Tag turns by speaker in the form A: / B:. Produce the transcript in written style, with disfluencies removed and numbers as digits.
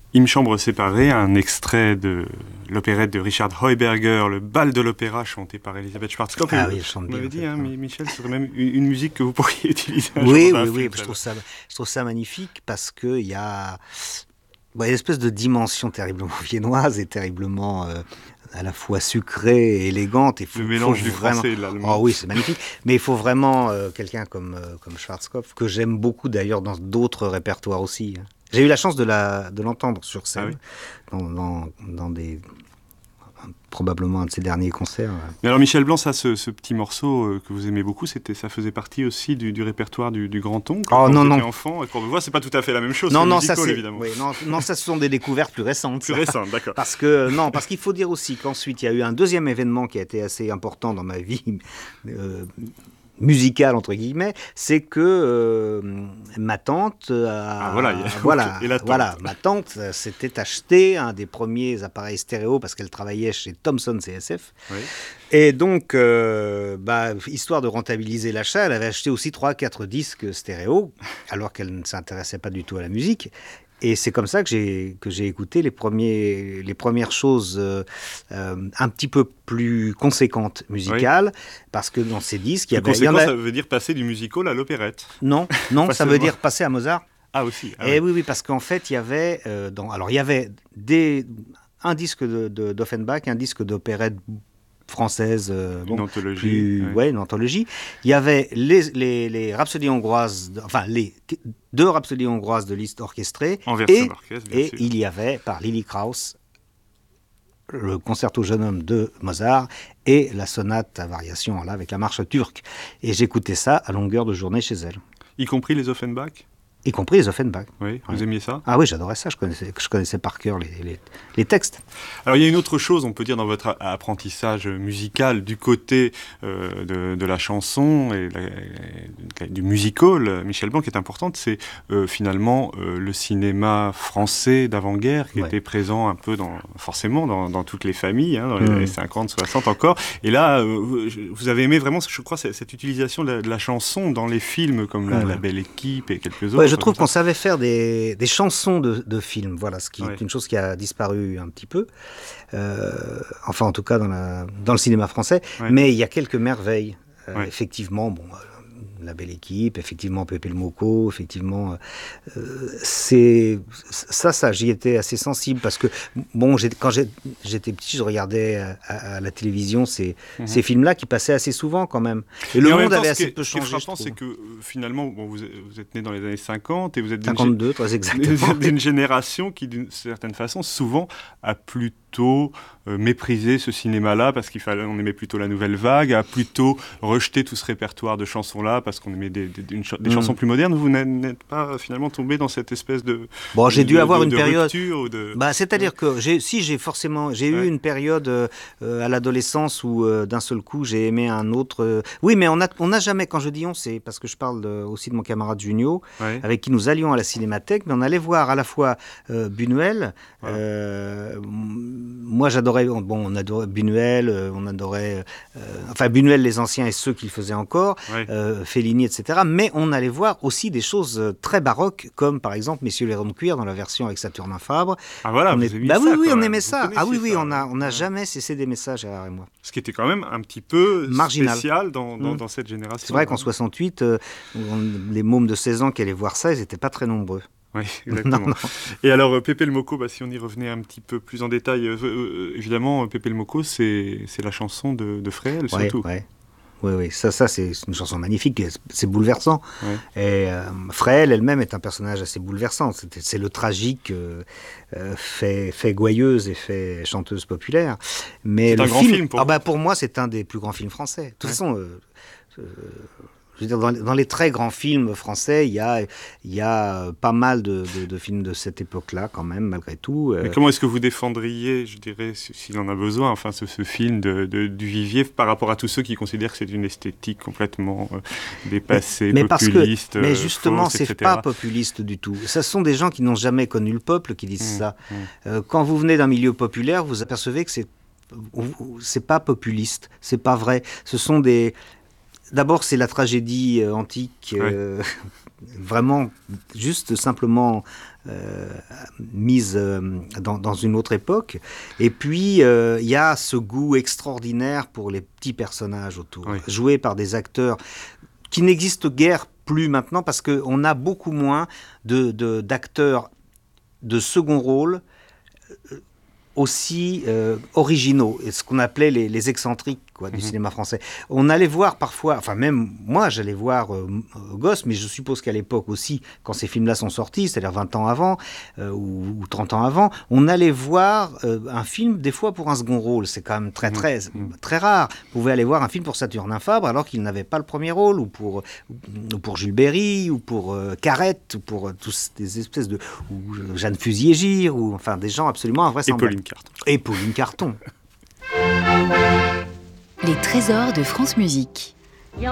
A: Une chambre séparée, un extrait de l'opérette de Richard Heuberger, Le bal de l'opéra, chanté par Elisabeth Schwarzkopf.
B: Ah oui, elle chante
A: Vous
B: bien.
A: m'avez dit, hein, Michel, ce serait même une musique que vous pourriez utiliser un jour
B: Oui,
A: dans un
B: oui,
A: film.
B: oui, je trouve ça magnifique parce qu'il y a une espèce de dimension terriblement viennoise et terriblement à la fois sucrée et élégante.
A: Le mélange du français et de l'allemand.
B: Oh oui, c'est magnifique. Mais il faut vraiment quelqu'un comme Schwarzkopf, que j'aime beaucoup d'ailleurs dans d'autres répertoires aussi. J'ai eu la chance de l'entendre sur scène, dans probablement un de ses derniers concerts.
A: Mais alors Michel Blanc, ça, ce petit morceau que vous aimez beaucoup, ça faisait partie aussi du répertoire du grand-oncle quand vous étiez enfant. Et pour vous voir, c'est pas tout à fait la même chose. Évidemment.
B: Oui, non, ça ce sont des découvertes plus récentes.
A: Plus récentes, d'accord.
B: Parce qu'il faut dire aussi qu'ensuite il y a eu un deuxième événement qui a été assez important dans ma vie musicale entre guillemets, c'est que ma tante ma tante s'était acheté un des premiers appareils stéréo parce qu'elle travaillait chez Thomson CSF.
A: Oui.
B: Et donc histoire de rentabiliser l'achat, elle avait acheté aussi 3-4 disques stéréo alors qu'elle ne s'intéressait pas du tout à la musique. Et c'est comme ça que j'ai écouté les premières choses un petit peu plus conséquentes musicales, parce que dans ces disques,
A: ça veut dire passer du musical à l'opérette.
B: Non, ça veut dire passer à Mozart.
A: Ah aussi.
B: Oui, parce qu'en fait, il y avait un disque d'Offenbach, un disque d'opérette française,
A: une anthologie.
B: Une anthologie. Il y avait les rhapsodies hongroises, les 2 rhapsodies hongroises de Liszt orchestrées,
A: en version d'orchestre, bien sûr.
B: Il y avait par Lily Krauss le concerto jeune homme de Mozart et la sonate à variation là avec la marche turque. Et j'écoutais ça à longueur de journée chez elle.
A: Y compris les Offenbach?
B: Y compris les Offenbach.
A: Oui, vous aimiez ça?
B: Ah oui, j'adorais ça, je connaissais par cœur les textes.
A: Alors il y a une autre chose, on peut dire, dans votre apprentissage musical du côté de la chanson et du musical, Michel Blanc, qui est importante, c'est finalement le cinéma français d'avant-guerre qui était présent un peu forcément dans toutes les familles, dans les années 50, 60 encore. Et là, vous avez aimé vraiment, je crois, cette utilisation de la chanson dans les films comme La Belle Équipe et quelques autres.
B: Je trouve qu'on savait faire des chansons de films, voilà, ce qui est une chose qui a disparu un petit peu, enfin en tout cas dans le cinéma français, mais il y a quelques merveilles, effectivement, La Belle Équipe, effectivement Pépé le Mocco, effectivement ça j'y étais assez sensible parce que quand j'étais petit, je regardais à la télévision ces films-là qui passaient assez souvent quand même. Et le monde avait assez peu changé.
A: Ce qui est frappant, c'est que finalement, vous êtes né dans les années 50 et vous êtes
B: 52, très exactement.
A: d'une génération qui, d'une certaine façon, souvent a plutôt méprisé ce cinéma-là parce qu'on aimait plutôt la nouvelle vague, a plutôt rejeté tout ce répertoire de chansons-là parce qu'on aimait des chansons plus modernes. Vous n'êtes pas finalement tombé dans cette espèce de
B: j'ai dû avoir une période.
A: C'est-à-dire
B: que j'ai eu une période à l'adolescence où d'un seul coup j'ai aimé un autre. Oui, mais on n'a jamais. Quand je dis on, c'est parce que je parle aussi de mon camarade Junio, avec qui nous allions à la Cinémathèque, mais on allait voir à la fois Buñuel. Moi, j'adorais. On adorait Buñuel, on adorait. Buñuel, les anciens et ceux qu'il faisait encore, Fellini, etc. Mais on allait voir aussi des choses très baroques, comme par exemple Messieurs les Hommes Cuir dans la version avec Saturnin Fabre.
A: Ah voilà,
B: on
A: on
B: aimait ça. Ah oui, on n'a jamais cessé d'aimer ça, Gérard et moi.
A: Ce qui était quand même un petit peu
B: marginal,
A: spécial dans cette génération.
B: C'est vrai qu'en 68, les mômes de 16 ans qui allaient voir ça, ils n'étaient pas très nombreux.
A: Oui, exactement. Non. Et alors, Pépé le Mocco, si on y revenait un petit peu plus en détail, évidemment, Pépé le Mocco, c'est la chanson de Fréhel, surtout.
B: Oui, ça c'est une chanson magnifique, c'est bouleversant. Et Fréhel elle-même est un personnage assez bouleversant. C'est le tragique fait gouailleuse et fait chanteuse populaire. Mais
A: c'est un grand film
B: pour moi, c'est un des plus grands films français. De toute façon... je veux dire, dans les très grands films français, il y a pas mal de films de cette époque-là, quand même, malgré tout.
A: Mais comment est-ce que vous défendriez, je dirais, s'il en a besoin, enfin, ce film du Vivier par rapport à tous ceux qui considèrent que c'est une esthétique complètement dépassée, populiste,
B: mais justement,
A: fausse,
B: c'est pas populiste du tout. Ce sont des gens qui n'ont jamais connu le peuple qui disent ça. Quand vous venez d'un milieu populaire, vous apercevez que c'est pas populiste, c'est pas vrai. Ce sont D'abord, c'est la tragédie antique, vraiment juste simplement mise dans une autre époque. Et puis, il y a ce goût extraordinaire pour les petits personnages autour, joués par des acteurs qui n'existent guère plus maintenant parce qu'on a beaucoup moins d'acteurs de second rôle aussi originaux, et ce qu'on appelait les excentriques du cinéma français. On allait voir parfois, enfin même moi j'allais voir gosse, mais je suppose qu'à l'époque aussi, quand ces films-là sont sortis, c'est-à-dire 20 ans avant ou 30 ans avant, on allait voir un film des fois pour un second rôle. C'est quand même très rare. Vous pouvez aller voir un film pour Saturnin Fabre alors qu'il n'avait pas le premier rôle, ou pour Jules Berry, ou pour Carrette, ou pour tous des espèces de... ou Jeanne Fusilier-Gire, ou enfin des gens absolument invraisemblables. Et Pauline Carton.
C: Les trésors de France Musique.